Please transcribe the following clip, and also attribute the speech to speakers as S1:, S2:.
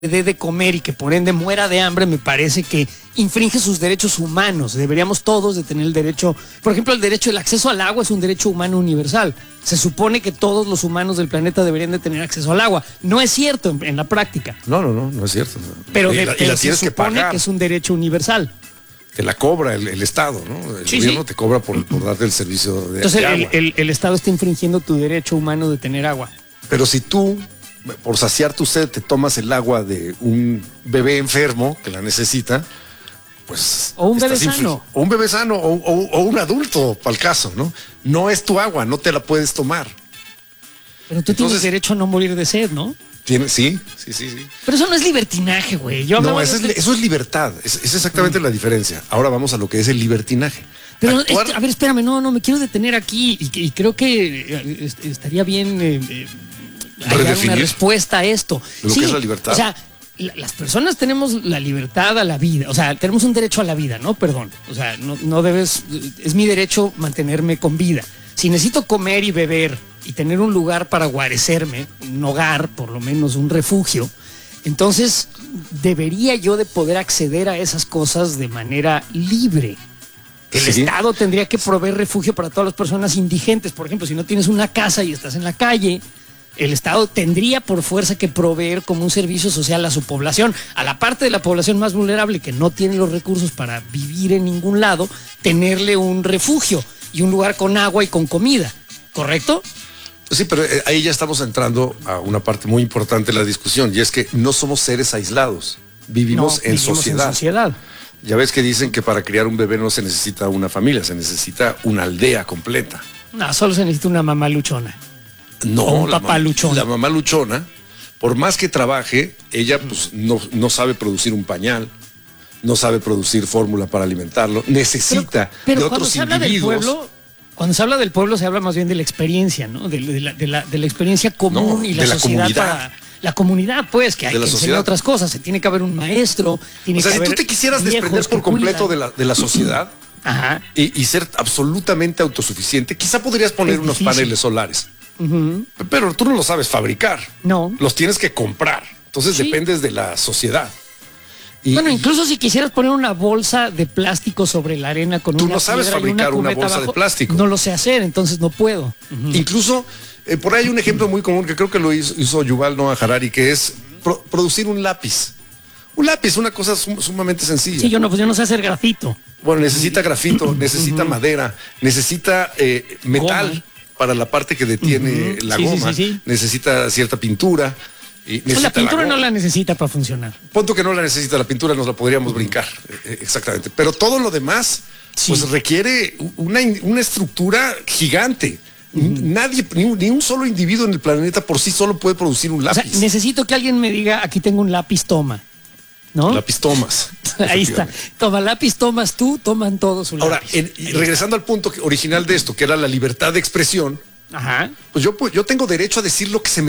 S1: dé de comer y que por ende muera de hambre, me parece que infringe sus derechos humanos. Deberíamos todos de tener el derecho, por ejemplo, el derecho del acceso al agua es un derecho humano universal. Se supone que todos los humanos del planeta deberían de tener acceso al agua. No es cierto en la práctica.
S2: No es cierto.
S1: Pero,
S2: y la
S1: se
S2: tienes que
S1: supone
S2: pagar.
S1: que es un derecho universal.
S2: Te la cobra el Estado, ¿no? El gobierno te cobra por darte el servicio de
S1: Entonces
S2: agua.
S1: el Estado está infringiendo tu derecho humano de tener agua.
S2: Pero si tú, por saciar tu sed, te tomas el agua de un bebé enfermo que la necesita, pues...
S1: O un bebé sano.
S2: O un bebé sano, o un adulto, para el caso, ¿no? No es tu agua, no te la puedes tomar.
S1: Pero tú tienes derecho a no morir de sed, ¿no?
S2: Sí.
S1: Pero eso no es libertinaje, güey.
S2: No, eso es libertad. Es exactamente la diferencia. Ahora vamos a lo que es el libertinaje.
S1: Pero, a ver, espérame, no, me quiero detener aquí y creo que estaría bien hallar una respuesta a esto.
S2: Lo que es la libertad.
S1: O sea, las personas tenemos la libertad a la vida, o sea, tenemos un derecho a la vida, ¿no? Perdón, o sea, no debes, es mi derecho mantenerme con vida. Si necesito comer y beber y tener un lugar para guarecerme, un hogar, por lo menos un refugio, entonces debería yo de poder acceder a esas cosas de manera libre. El Estado tendría que proveer refugio para todas las personas indigentes. Por ejemplo, si no tienes una casa y estás en la calle, el Estado tendría por fuerza que proveer como un servicio social a su población, a la parte de la población más vulnerable que no tiene los recursos para vivir en ningún lado, tenerle un refugio y un lugar con agua y con comida, ¿correcto?
S2: Sí, pero ahí ya estamos entrando a una parte muy importante de la discusión, y es que no somos seres aislados, vivimos en sociedad. Ya ves que dicen que para criar un bebé no se necesita una familia, se necesita una aldea completa.
S1: No, solo se necesita una mamá luchona.
S2: No,
S1: o un papá luchón.
S2: La mamá luchona, por más que trabaje, ella pues no sabe producir un pañal, no sabe producir fórmula para alimentarlo, necesita de otros individuos.
S1: Cuando se habla del pueblo se habla más bien de la experiencia, ¿no? De la experiencia común y la sociedad para la comunidad, pues, que hay que enseñar otras cosas. Se tiene que haber un maestro.
S2: O sea, si tú te quisieras desprender por completo de la sociedad y ser absolutamente autosuficiente, quizá podrías poner unos paneles solares. Pero tú no los sabes fabricar.
S1: No.
S2: Los tienes que comprar. Entonces dependes de la sociedad.
S1: Bueno, incluso si quisieras poner una bolsa de plástico sobre la arena con una piedra,
S2: tú no sabes fabricar una bolsa de plástico.
S1: No lo sé hacer, entonces no puedo.
S2: Incluso, por ahí hay un ejemplo muy común que creo que lo hizo Yuval Noah Harari, que es producir un lápiz. Un lápiz, una cosa sumamente sencilla.
S1: Sí, yo no sé hacer grafito.
S2: Bueno, necesita grafito, necesita madera, necesita metal goma para la parte que detiene la goma. Necesita cierta pintura.
S1: La pintura no la necesita para funcionar.
S2: Punto que no la necesita, la pintura nos la podríamos brincar, exactamente. Pero todo lo demás, pues requiere una estructura gigante. Nadie, ni un solo individuo en el planeta por sí solo puede producir un lápiz.
S1: O sea, necesito que alguien me diga, aquí tengo un lápiz, toma. ¿No?
S2: Lápiz tomas.
S1: Ahí está. Toma lápiz, tomas tú, toman todos su lápiz.
S2: Ahora, regresando al punto original de esto, que era la libertad de expresión, pues yo tengo derecho a decir lo que se me